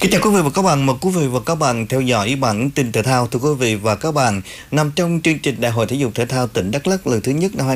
Kính chào quý vị và các bạn, mời quý vị và các bạn theo dõi bản tin thể thao. Thưa quý vị và các bạn, nằm trong chương trình Đại hội Thể dục Thể thao tỉnh Đắk Lắk lần thứ nhất năm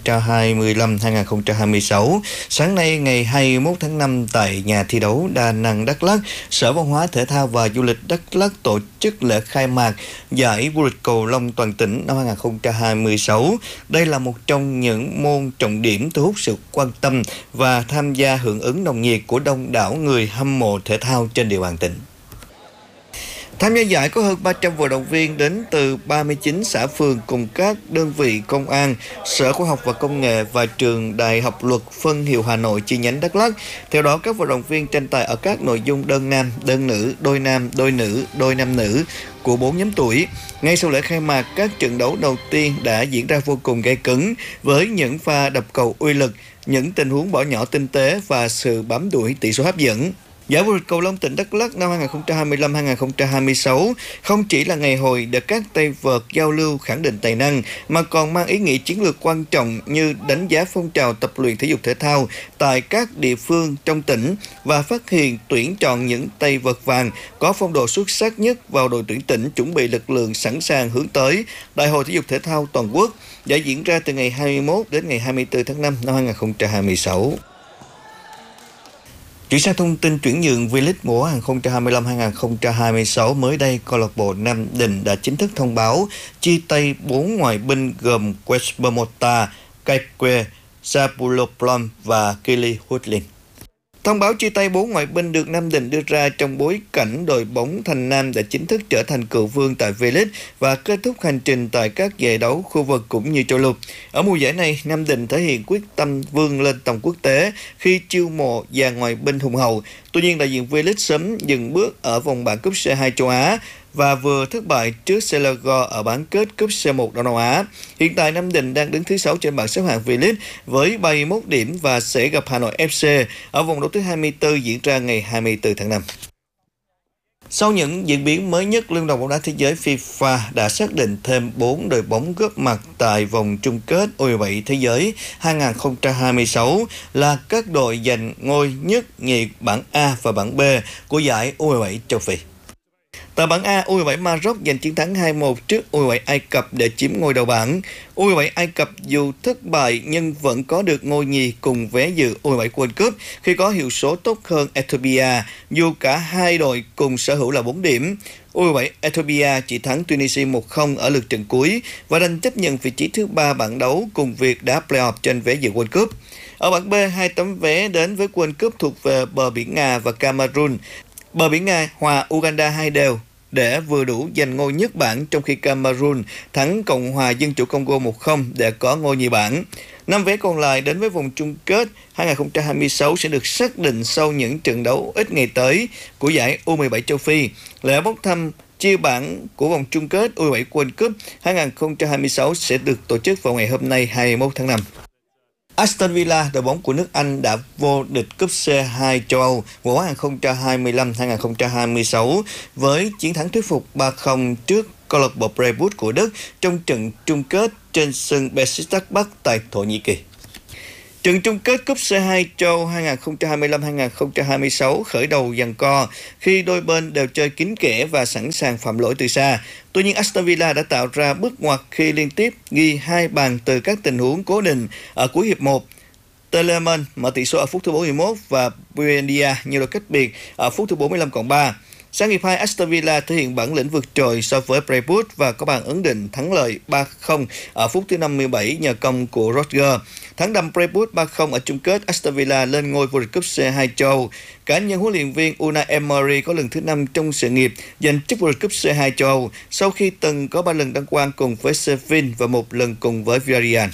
2025-2026, sáng nay ngày 21 tháng 5 tại nhà thi đấu Đà Nẵng Đắk Lắk, Sở Văn hóa Thể thao và Du lịch Đắk Lắk tổ chức lễ khai mạc giải vô địch cầu lông toàn tỉnh năm 2026. Đây là một trong những môn trọng điểm thu hút sự quan tâm và tham gia hưởng ứng nồng nhiệt của đông đảo người hâm mộ thể thao trên địa bàn tỉnh. Tham gia giải có hơn 300 vận động viên đến từ 39 xã phường cùng các đơn vị công an, Sở Khoa học và Công nghệ và Trường Đại học Luật phân hiệu Hà Nội chi nhánh Đắk Lắk. Theo đó, các vận động viên tranh tài ở các nội dung đơn nam, đơn nữ, đôi nam, đôi nữ, đôi nam nữ của 4 nhóm tuổi. Ngay sau lễ khai mạc, các trận đấu đầu tiên đã diễn ra vô cùng gay cấn với những pha đập cầu uy lực, những tình huống bỏ nhỏ tinh tế và sự bám đuổi tỷ số hấp dẫn. Giải vô địch cầu lông tỉnh Đắk Lắk năm 2025-2026 không chỉ là ngày hội để các tay vợt giao lưu khẳng định tài năng, mà còn mang ý nghĩa chiến lược quan trọng như đánh giá phong trào tập luyện thể dục thể thao tại các địa phương trong tỉnh và phát hiện tuyển chọn những tay vợt vàng có phong độ xuất sắc nhất vào đội tuyển tỉnh, chuẩn bị lực lượng sẵn sàng hướng tới Đại hội Thể dục Thể thao toàn quốc đã diễn ra từ ngày 21 đến ngày 24 tháng 5 năm 2026. Chuyển sang thông tin chuyển nhượng V-League mùa 2025-2026, mới đây câu lạc bộ Nam Định đã chính thức thông báo chia tay 4 ngoại binh gồm Westbermota, Kaikwe, Zapuloplom và Kili Hudlin. Thông báo chia tay 4 ngoại binh được Nam Định đưa ra trong bối cảnh đội bóng Thành Nam đã chính thức trở thành cựu vương tại V-League và kết thúc hành trình tại các giải đấu khu vực cũng như châu lục. Ở mùa giải này, Nam Định thể hiện quyết tâm vươn lên tầm quốc tế khi chiêu mộ dàn ngoại binh hùng hậu. Tuy nhiên, đại diện V-League sớm dừng bước ở vòng bảng cúp C2 châu Á và vừa thất bại trước Selangor ở bán kết cúp C1 Đông Nam Á. Hiện tại Nam Định đang đứng thứ 6 trên bảng xếp hạng V-League với 31 điểm và sẽ gặp Hà Nội FC ở vòng đấu thứ 24 diễn ra ngày 24 tháng 5. Sau những diễn biến mới nhất, Liên đoàn bóng đá thế giới FIFA đã xác định thêm 4 đội bóng góp mặt tại vòng chung kết U17 Thế giới 2026 là các đội giành ngôi nhất nhì bảng A và bảng B của giải U17 châu Phi. Tại bảng A, U17 Maroc giành chiến thắng 2-1 trước U17 Ai Cập để chiếm ngôi đầu bảng. U17 Ai Cập dù thất bại nhưng vẫn có được ngôi nhì cùng vé dự U17 World Cup khi có hiệu số tốt hơn Ethiopia, dù cả hai đội cùng sở hữu là 4 điểm. U17 Ethiopia chỉ thắng Tunisia 1-0 ở lượt trận cuối và đành chấp nhận vị trí thứ 3 bảng đấu cùng việc đá playoff trên vé dự World Cup. Ở bảng B, 2 tấm vé đến với World Cup thuộc về bờ biển Nga và Cameroon. Bờ biển Nga hòa Uganda 2-2 để vừa đủ giành ngôi nhất bảng, trong khi Cameroon thắng Cộng hòa Dân chủ Congo 1-0 để có ngôi nhì bảng. 5 vé còn lại đến với vòng chung kết 2026 sẽ được xác định sau những trận đấu ít ngày tới của giải U17 châu Phi. Lễ bốc thăm chia bảng của vòng chung kết U17 World Cup 2026 sẽ được tổ chức vào ngày hôm nay 21 tháng 5. Aston Villa, đội bóng của nước Anh đã vô địch cúp C2 châu Âu mùa 2025-2026 với chiến thắng thuyết phục 3-0 trước câu lạc bộ Brentford của Đức trong trận chung kết trên sân Beşiktaş Bắc tại Thổ Nhĩ Kỳ. Trận chung kết cúp C2 châu 2025-2026 khởi đầu giằng co khi đôi bên đều chơi kín kẽ và sẵn sàng phạm lỗi từ xa. Tuy nhiên, Aston Villa đã tạo ra bước ngoặt khi liên tiếp ghi 2 bàn từ các tình huống cố định ở cuối hiệp 1. Telemann mở tỷ số ở phút thứ 41 và Buendia nhiều đội cách biệt ở phút thứ 45+3. Sang hiệp 2, Aston Villa thể hiện bản lĩnh vượt trội so với Brentford và có bàn ấn định thắng lợi 3-0 ở phút thứ 57 nhờ công của Rodgers. Thắng đậm Brentford 3-0 ở chung kết, Aston Villa lên ngôi vô địch cúp C2 châu Âu. Cá nhân huấn luyện viên Unai Emery có lần thứ 5 trong sự nghiệp giành chức vô địch cúp C2 châu Âu sau khi từng có 3 lần đăng quang cùng với Sevilla và 1 lần cùng với Villarreal.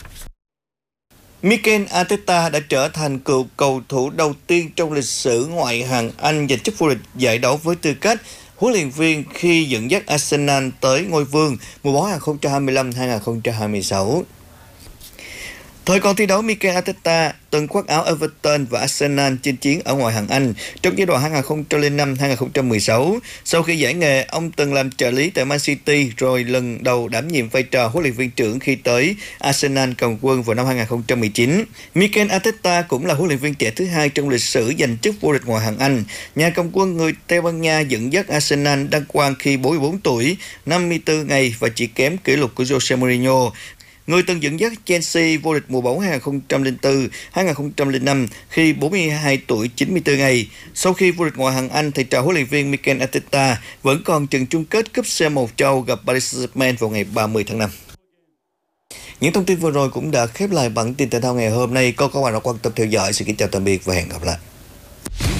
Mikel Arteta đã trở thành cựu cầu thủ đầu tiên trong lịch sử ngoại hạng Anh giành chức vô địch giải đấu với tư cách huấn luyện viên khi dẫn dắt Arsenal tới ngôi vương mùa bóng 2025-2026. Thời còn thi đấu, Mikel Arteta từng khoác áo Everton và Arsenal chinh chiến ở ngoại hạng Anh trong giai đoạn 2005-2016. Sau khi giải nghệ, ông từng làm trợ lý tại Man City rồi lần đầu đảm nhiệm vai trò huấn luyện viên trưởng khi tới Arsenal cầm quân vào năm 2019. Mikel Arteta cũng là huấn luyện viên trẻ thứ hai trong lịch sử giành chức vô địch ngoại hạng Anh. Nhà cầm quân người Tây Ban Nha dẫn dắt Arsenal đăng quang khi 44 tuổi, 54 ngày và chỉ kém kỷ lục của Jose Mourinho, người từng dẫn dắt Chelsea vô địch mùa bóng 2004-2005 khi 42 tuổi 94 ngày. Sau khi vô địch ngoại hạng Anh, thầy trò huấn luyện viên Mikel Arteta vẫn còn trận chung kết cúp C1 châu Âu gặp Paris Saint-Germain vào ngày 30 tháng 5. Những thông tin vừa rồi cũng đã khép lại bản tin thể thao ngày hôm nay. Các bạn đã quan tâm theo dõi. Xin kính chào tạm biệt và hẹn gặp lại.